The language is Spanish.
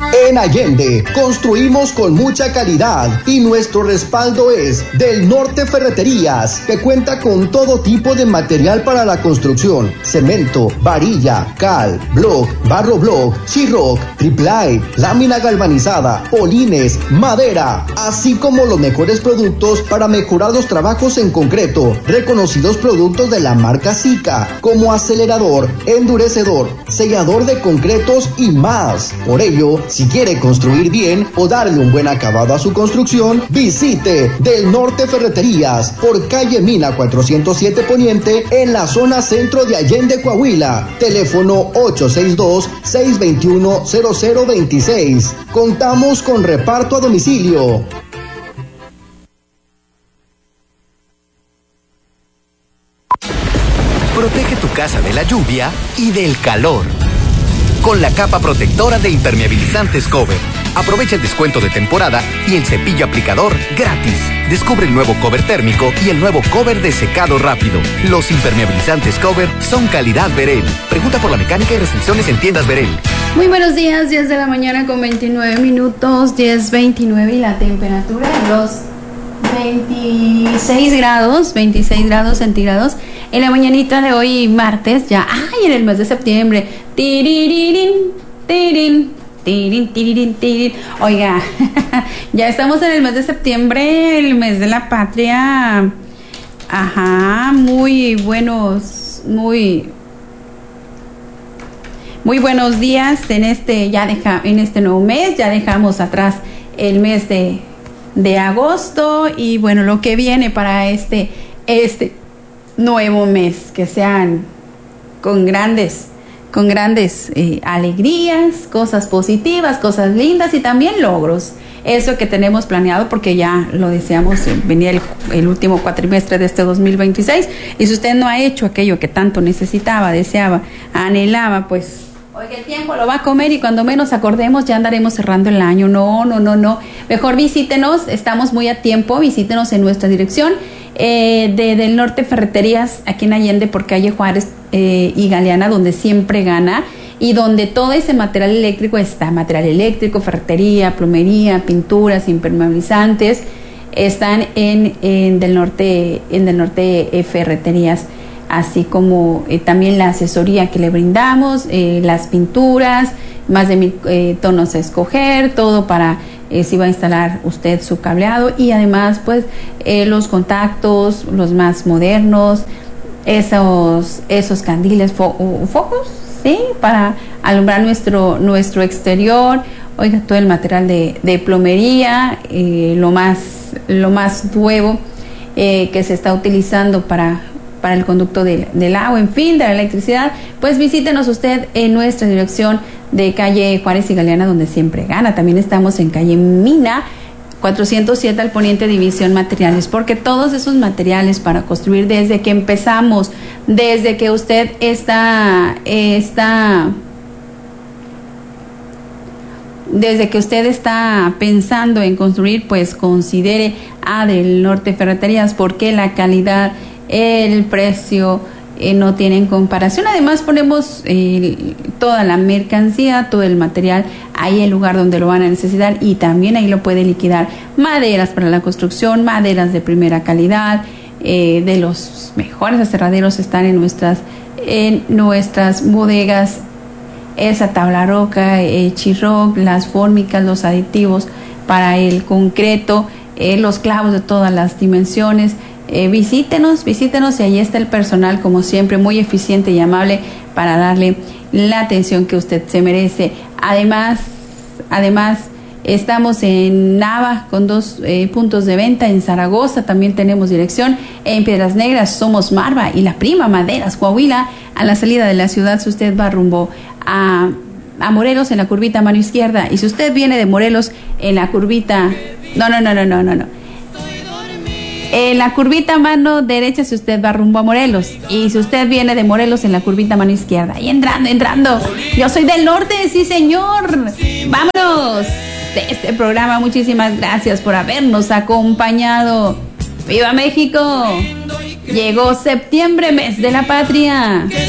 En Allende, construimos con mucha calidad y nuestro respaldo es Del Norte Ferreterías, que cuenta con todo tipo de material para la construcción: cemento, varilla, cal, block, barro block, sheetrock, triplay, lámina galvanizada, polines, madera, así como los mejores productos para mejorar los trabajos en concreto. Reconocidos productos de la marca Sika, como acelerador, endurecedor, sellador de concretos y más. Por ello, si quiere construir bien o darle un buen acabado a su construcción, visite Del Norte Ferreterías por calle Mina 407 Poniente en la zona centro de Allende, Coahuila. Teléfono 862-621-0026. Contamos con reparto a domicilio. Protege tu casa de la lluvia y del calor con la capa protectora de impermeabilizantes Cover. Aprovecha el descuento de temporada y el cepillo aplicador gratis. Descubre el nuevo Cover térmico y el nuevo Cover de secado rápido. Los impermeabilizantes Cover son calidad Verel. Pregunta por la mecánica y restricciones en tiendas Verel. Muy buenos días, 10 de la mañana con 29 minutos, 10:29 y la temperatura de los 26 grados centígrados en la mañanita de hoy martes, ya, en el mes de septiembre. Tiriririn, tirin, tirin, tirin, tirin. Oiga, ya estamos en el mes de septiembre, el mes de la patria. Muy buenos días en este nuevo mes. Ya dejamos atrás el mes de agosto y bueno, lo que viene para este nuevo mes, que sean con grandes alegrías, cosas positivas, cosas lindas y también logros. Eso que tenemos planeado, porque ya lo deseamos, venía el último cuatrimestre de este 2026, y si usted no ha hecho aquello que tanto necesitaba, deseaba, anhelaba, pues oiga, el tiempo lo va a comer y cuando menos acordemos ya andaremos cerrando el año. No. Mejor visítenos, estamos muy a tiempo, visítenos en nuestra dirección Del Norte Ferreterías, aquí en Allende, por calle Juárez y Galeana, donde siempre gana y donde todo ese material eléctrico está. Material eléctrico, ferretería, plomería, pinturas, impermeabilizantes, están en Del Norte Ferreterías. Así como también la asesoría que le brindamos, las pinturas, más de 1000 tonos a escoger, todo para si va a instalar usted su cableado, y además pues los contactos, los más modernos, esos candiles, focos, ¿sí? Para alumbrar nuestro exterior. Oiga, todo el material de plomería, lo más nuevo que se está utilizando para el conducto del agua, en fin, de la electricidad. Pues visítenos usted en nuestra dirección de calle Juárez y Galeana, donde siempre gana. También estamos en calle Mina 407 al Poniente, División Materiales, porque todos esos materiales para construir, desde que empezamos, desde que usted está pensando en construir, pues considere a Del Norte Ferreterías, porque la calidad, el precio no tienen comparación. Además ponemos toda la mercancía, todo el material ahí, el lugar donde lo van a necesitar, y también ahí lo puede liquidar. Maderas para la construcción, maderas de primera calidad, de los mejores aserraderos están en nuestras bodegas. Esa tabla roca, chirroc, las fórmicas, los aditivos para el concreto, los clavos de todas las dimensiones. Visítenos y ahí está el personal, como siempre, muy eficiente y amable para darle la atención que usted se merece. Además estamos en Nava con 2 puntos de venta. En Zaragoza también tenemos dirección. En Piedras Negras somos Marva y La Prima Maderas, Coahuila, a la salida de la ciudad. Si usted va rumbo a Morelos, en la curvita mano izquierda, y si usted viene de Morelos en la curvita no, en la curvita mano derecha, si usted va rumbo a Morelos, y si usted viene de Morelos, en la curvita mano izquierda, y entrando, yo soy del norte, sí señor. Vámonos de este programa. Muchísimas gracias por habernos acompañado. ¡Viva México! Llegó septiembre, mes de la patria.